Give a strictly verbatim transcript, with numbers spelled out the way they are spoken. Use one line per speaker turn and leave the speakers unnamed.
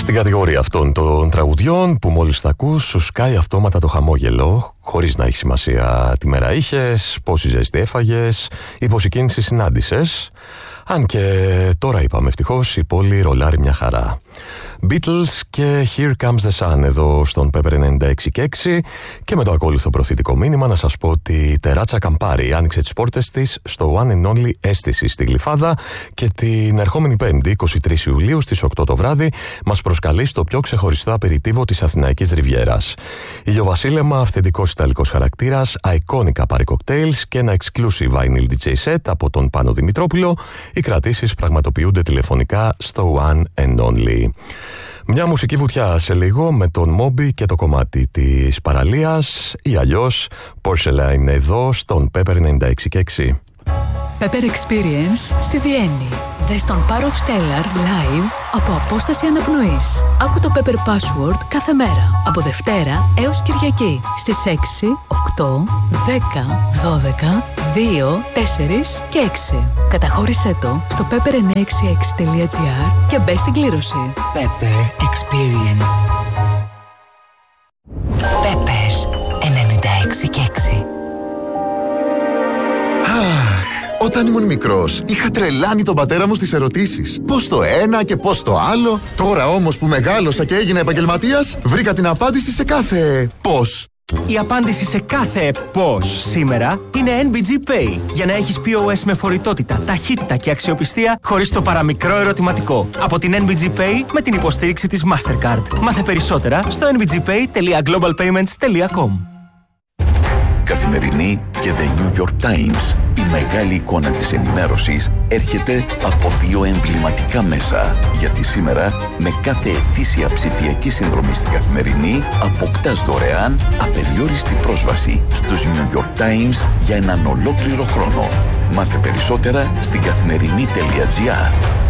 Στην κατηγορία αυτών των τραγουδιών που μόλις θα ακούς, σου σκάει αυτόματα το χαμόγελο, χωρίς να έχει σημασία τι μέρα είχες, πόση ζέστη έφαγες ή πόση κίνηση συνάντησες. Αν και τώρα είπαμε ευτυχώς η πόλη ρολάρει μια χαρά. Beatles και Here Comes the Sun εδώ στον Pepper ενενήντα έξι και έξι, και με το ακόλουθο προθετικό μήνυμα να σας πω ότι η Τεράτσα Καμπάρι άνοιξε τις πόρτες της στο One and Only Αίσθηση στη Γλυφάδα και την ερχόμενη Πέμπτη, είκοσι τρεις Ιουλίου στις οκτώ το βράδυ, μας προσκαλεί στο πιο ξεχωριστό απεριτίβο της Αθηναϊκής Ριβιέρας. Ηλιοβασίλεμα, αυθεντικός ιταλικός χαρακτήρας, iconic πάρι cocktails και ένα exclusive vinyl ντι τζέι set από τον Πάνο Δημητρόπουλο. Οι κρατήσεις πραγματοποιούνται τηλεφωνικά στο One and Only. Μια μουσική βουτιά σε λίγο με τον Moby και το κομμάτι της παραλίας, ή αλλιώς Porcelain εδώ στον Pepper ενενήντα έξι και έξι.
Pepper Experience στη Βιέννη. Δες τον Power of Stellar live από απόσταση αναπνοής. Άκου το Pepper Password κάθε μέρα, από Δευτέρα έως Κυριακή, στις έξι, οκτώ, δέκα, δώδεκα, δύο, τέσσερα και έξι. Καταχώρησέ το στο pepper εννιακόσια εξήντα έξι τελεία τζι άρ και μπες στην κλήρωση.
Pepper Experience. Pepper ενενήντα έξι και έξι.
Όταν ήμουν μικρός, είχα τρελάνει τον πατέρα μου στις ερωτήσεις. Πώς το ένα και πώς το άλλο. Τώρα όμως που μεγάλωσα και έγινα επαγγελματίας, βρήκα την απάντηση σε κάθε πώς.
Η απάντηση σε κάθε πώς σήμερα είναι εν μπι τζι Pay. Για να έχεις πι ο ες με φορητότητα, ταχύτητα και αξιοπιστία χωρίς το παραμικρό ερωτηματικό. Από την εν μπι τζι Pay με την υποστήριξη της Mastercard. Μάθε περισσότερα στο εν μπι τζι pay τελεία global payments τελεία com.
Καθημερινή και The New York Times. Η μεγάλη εικόνα της ενημέρωσης έρχεται από δύο εμβληματικά μέσα. Γιατί σήμερα, με κάθε ετήσια ψηφιακή συνδρομή στην Καθημερινή, αποκτάς δωρεάν απεριόριστη πρόσβαση στους New York Times για έναν ολόκληρο χρόνο. Μάθε περισσότερα στην καθημερινή τελεία τζι άρ.